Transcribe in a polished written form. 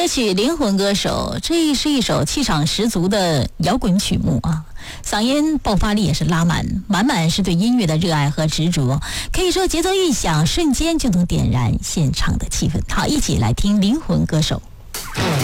歌曲《灵魂歌手》，这是一首气场十足的摇滚曲目啊，嗓音爆发力也是拉满，满满是对音乐的热爱和执着，可以说节奏一响，瞬间就能点燃现场的气氛。好，一起来听《灵魂歌手》。